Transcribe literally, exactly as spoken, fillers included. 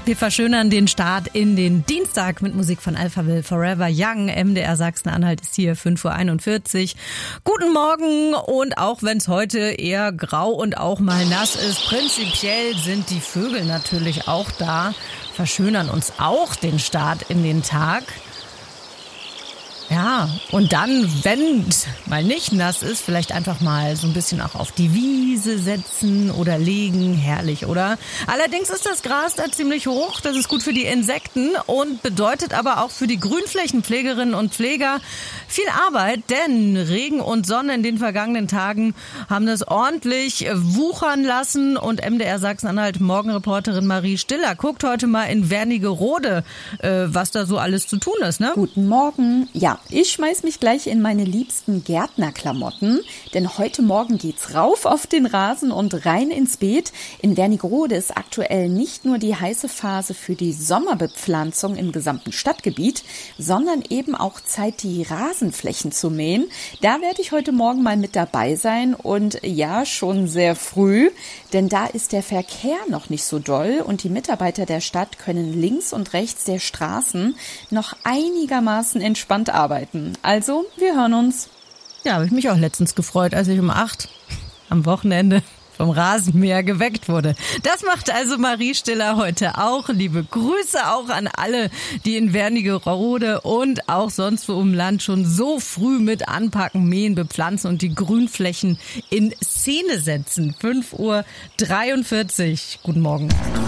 Wir verschönern den Start in den Dienstag mit Musik von Alphaville, Forever Young. M D R Sachsen-Anhalt ist hier, fünf Uhr einundvierzig. Guten Morgen, und auch wenn es heute eher grau und auch mal nass ist, prinzipiell sind die Vögel natürlich auch da, verschönern uns auch den Start in den Tag. Ja, und dann, wenn es mal nicht nass ist, vielleicht einfach mal so ein bisschen auch auf die Wiese setzen oder legen. Herrlich, oder? Allerdings ist das Gras da ziemlich hoch. Das ist gut für die Insekten und bedeutet aber auch für die Grünflächenpflegerinnen und Pfleger viel Arbeit, denn Regen und Sonne in den vergangenen Tagen haben das ordentlich wuchern lassen. Und M D R Sachsen-Anhalt Morgenreporterin Marie Stiller guckt heute mal in Wernigerode, äh, was da so alles zu tun ist, ne? Guten Morgen. Ja, ich schmeiß mich gleich in meine liebsten Gärtnerklamotten, denn heute Morgen geht's rauf auf den Rasen und rein ins Beet. In Wernigerode ist aktuell nicht nur die heiße Phase für die Sommerbepflanzung im gesamten Stadtgebiet, sondern eben auch Zeit, die Rasenflächen zu mähen. Da werde ich heute Morgen mal mit dabei sein und ja, schon sehr früh, denn da ist der Verkehr noch nicht so doll und die Mitarbeiter der Stadt können links und rechts der Straßen noch einigermaßen entspannt arbeiten. Also, wir hören uns. Ja, habe ich mich auch letztens gefreut, als ich um acht am Wochenende vom Rasenmäher geweckt wurde. Das macht also Marie Stiller heute auch. Liebe Grüße auch an alle, die in Wernigerode und auch sonst wo im Land schon so früh mit anpacken, mähen, bepflanzen und die Grünflächen in Szene setzen. fünf Uhr dreiundvierzig. Guten Morgen.